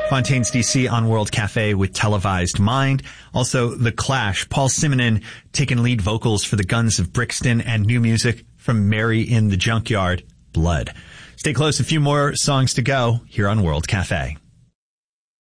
Fontaines DC on World Cafe with Televised Mind. Also, The Clash, Paul Simonon taking lead vocals for the Guns of Brixton, and new music from Mary in the Junkyard, Blood. Stay close, a few more songs to go here on World Cafe.